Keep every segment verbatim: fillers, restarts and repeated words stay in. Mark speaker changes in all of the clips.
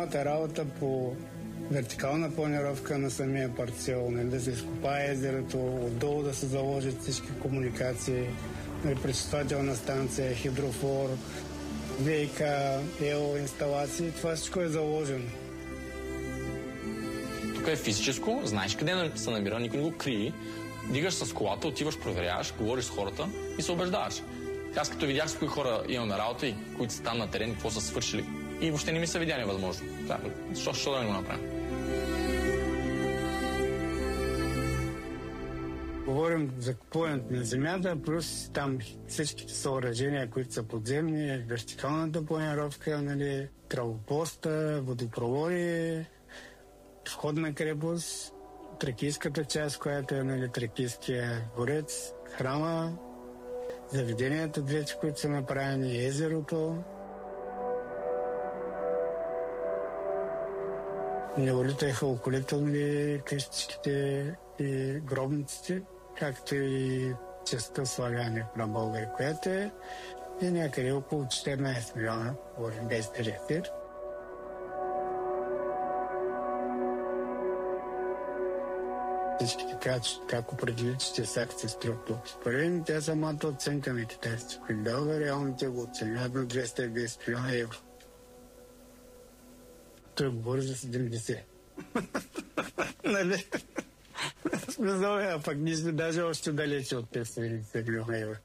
Speaker 1: цялата работа по вертикална планировка на самия парцел, нали, да се изкопае езерото, отдолу да се заложат всички комуникации, нали, пречиствателна станция, хидрофор, ВИК, ел инсталации, това всичко е заложено.
Speaker 2: Тук е физическо, знаеш къде се намира, никой не го крие. Дигаш с колата, отиваш, проверяваш, говориш с хората и се убеждаваш. Аз като видях с кои хора имаме работа и които са там на терен, какво са свършили, и въобще не ми са видя невъзможно. Да, защо, защо да не го направим?
Speaker 1: Говорим за купуването на земята, плюс там всичките съоръжения, които са подземни, вертикалната планировка, нали, тръбопоста, водопроводи, входна крепост, тракийската част, която е, нали, Тракийския дворец, храма, заведенията двете, които са направени, езерото. Неолита и халколитълни къщичките и гробниците, както и частта славяни на България, която е, е някъде около четиринайсет милиона, говорим без директир. Всички така, как определи, че те са се струват толкова. Според мен, тя самата оценка на китайците. В България реално те го оценят на двеста и десет милиона евро. Той говори за седемдесет. Нали? Смисъл е, а пък ние сме даже още далече от тези седемдесет милиона евро.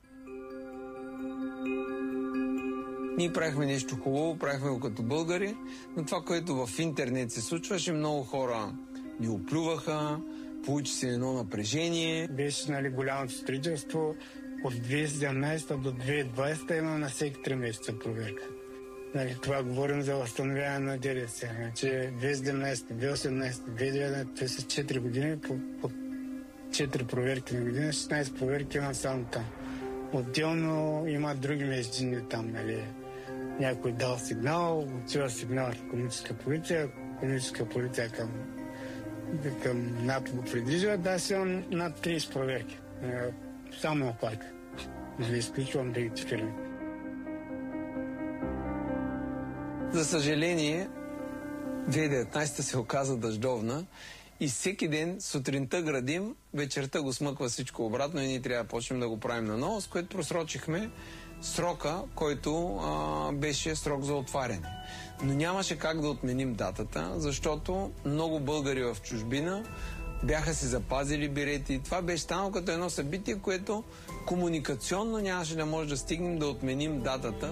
Speaker 3: Ние правихме нещо хубаво, правихме го като българи, но това, което в интернет се случваше, много хора ни оплюваха, получи се едно напрежение.
Speaker 1: Беше, нали, голямото строителство. От две хиляди и седемнайсета до две хиляди и двайсета има на всеки три месеца проверка. Нали, това говорим за възстановяване на ДДС. Значи две хиляди и седемнайсета, две хиляди и осемнайсета, две хиляди и деветнайсета, това са четири години, по, по четири проверки на година, шестнайсет проверки има само там. Отделно има други междинни там, нали. Някой дал сигнал, отива сигнал в икономическа полиция, икономическа полиция към, към НАП го придвижва, да си имам над трийсет проверки. Само оплата. Не изключвам другите фирми.
Speaker 3: За съжаление, две хиляди и деветнайсета се оказа дъждовна и всеки ден сутринта градим, вечерта го смъква всичко обратно и ние трябва да почнем да го правим наново, с което просрочихме срока, който а, беше срок за отваряне. Но нямаше как да отменим датата, защото много българи в чужбина бяха си запазили билети. Това беше станало като едно събитие, което комуникационно нямаше да може да стигнем да отменим датата.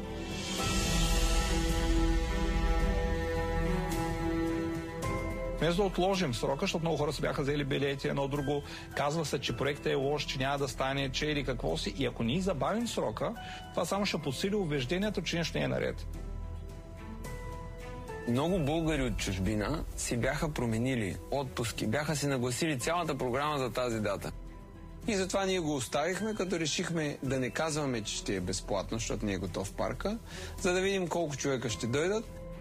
Speaker 4: Вместо да отложим срока, защото много хора се бяха взели билети, едно друго, казва се, че проектът е лош, че няма да стане, че или какво си. И ако ние забавим срока, това само ще подсили убеждението, че нещо не е наред.
Speaker 3: Много българи от чужбина си бяха променили отпуски, бяха си нагласили цялата програма за тази дата. И затова ние го оставихме, като решихме да не казваме, че ще е безплатно, защото не е готов парка, за да видим колко човека ще дойдат.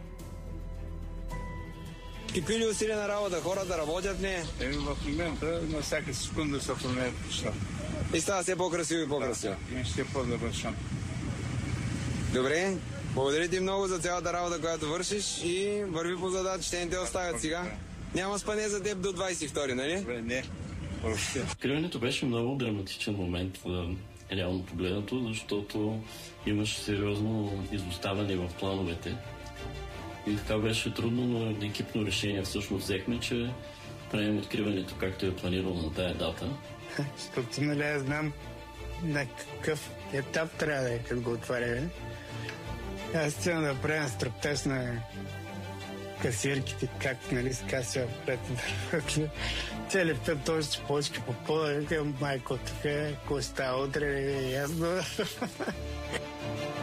Speaker 3: Какви ли усилия на работа? Хората работят ли?
Speaker 5: Е, в момента на всяка секунда се променят неща.
Speaker 3: И става все по-красиво и по-красиво.
Speaker 5: Да, и ще е по-завършен.
Speaker 3: Добре, благодаря ти много за цялата работа, която вършиш и върви по задача, ще не те оставят сега. Няма спане за теб до двайсет и втори, нали?
Speaker 5: Добре, не.
Speaker 6: Откриването беше много драматичен момент, реално погледнато, защото имаше сериозно изоставане в плановете. И така беше трудно, но екипно решение всъщност взехме, че правим откриването както е планирано на тая дата.
Speaker 1: Защото, нали, аз знам на какъв етап трябва да е, като го отваряме. Аз цяло да правим структаж на касиерките, как, нали, с касия пред цели път точно почки по пода, викам, майко, тук, какво става утре, не е ясно.